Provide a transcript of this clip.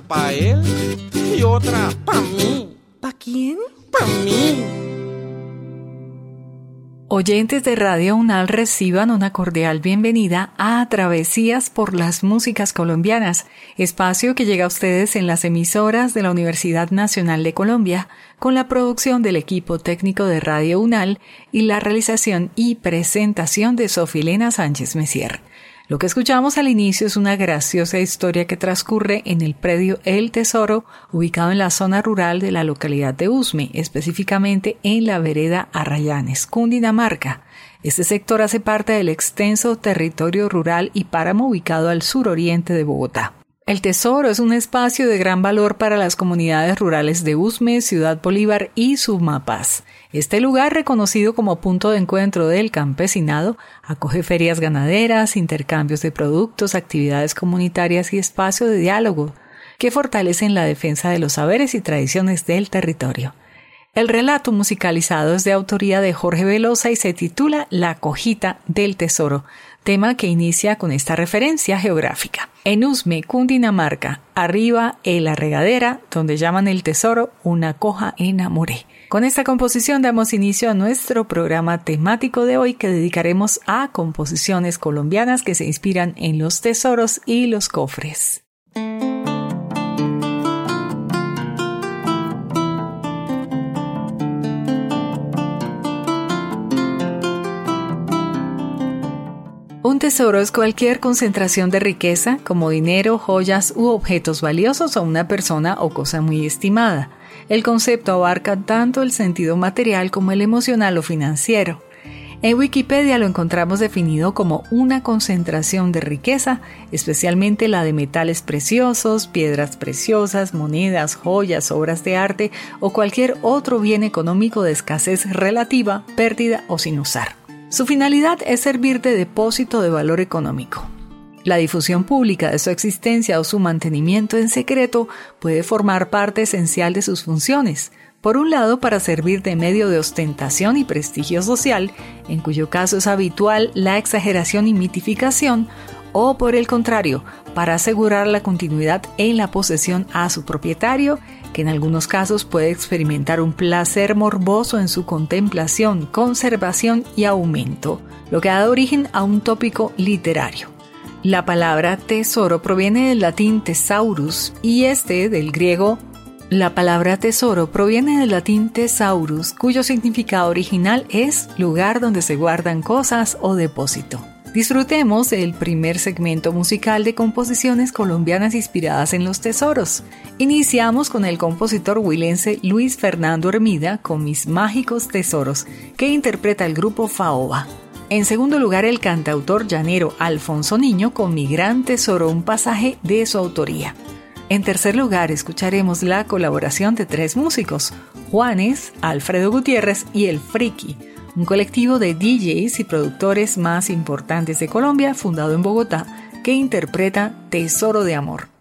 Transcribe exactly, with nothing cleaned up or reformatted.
pa' él y otra pa' mí. ¿Pa' quién? Pa' mí. Oyentes de Radio UNAL, reciban una cordial bienvenida a Travesías por las Músicas Colombianas, espacio que llega a ustedes en las emisoras de la Universidad Nacional de Colombia, con la producción del equipo técnico de Radio UNAL y la realización y presentación de Sofilena Sánchez Messier. Lo que escuchamos al inicio es una graciosa historia que transcurre en el predio El Tesoro, ubicado en la zona rural de la localidad de Usme, específicamente en la vereda Arrayanes, Cundinamarca. Este sector hace parte del extenso territorio rural y páramo ubicado al suroriente de Bogotá. El Tesoro es un espacio de gran valor para las comunidades rurales de Usme, Ciudad Bolívar y Sumapaz. Este lugar, reconocido como punto de encuentro del campesinado, acoge ferias ganaderas, intercambios de productos, actividades comunitarias y espacio de diálogo que fortalecen la defensa de los saberes y tradiciones del territorio. El relato musicalizado es de autoría de Jorge Velosa y se titula La Cojita del Tesoro, tema que inicia con esta referencia geográfica. En Usme, Cundinamarca, arriba en la regadera, donde llaman el tesoro, una coja enamoré. Con esta composición damos inicio a nuestro programa temático de hoy que dedicaremos a composiciones colombianas que se inspiran en los tesoros y los cofres. Un tesoro es cualquier concentración de riqueza, como dinero, joyas u objetos valiosos o una persona o cosa muy estimada. El concepto abarca tanto el sentido material como el emocional o financiero. En Wikipedia lo encontramos definido como una concentración de riqueza, especialmente la de metales preciosos, piedras preciosas, monedas, joyas, obras de arte o cualquier otro bien económico de escasez relativa, pérdida o sin usar. Su finalidad es servir de depósito de valor económico. La difusión pública de su existencia o su mantenimiento en secreto puede formar parte esencial de sus funciones. Por un lado, para servir de medio de ostentación y prestigio social, en cuyo caso es habitual la exageración y mitificación, o por el contrario, para asegurar la continuidad en la posesión a su propietario, que en algunos casos puede experimentar un placer morboso en su contemplación, conservación y aumento, lo que ha dado origen a un tópico literario. La palabra tesoro proviene del latín thesaurus y este del griego. La palabra tesoro proviene del latín thesaurus, cuyo significado original es lugar donde se guardan cosas o depósito. Disfrutemos del primer segmento musical de composiciones colombianas inspiradas en los tesoros. Iniciamos con el compositor huilense Luis Fernando Hermida con Mis Mágicos Tesoros, que interpreta el grupo Faoba. En segundo lugar, el cantautor llanero Alfonso Niño con Mi Gran Tesoro, un pasaje de su autoría. En tercer lugar, escucharemos la colaboración de tres músicos, Juanes, Alfredo Gutiérrez y El Friki, un colectivo de D Js y productores más importantes de Colombia, fundado en Bogotá, que interpreta Tesoro de Amor.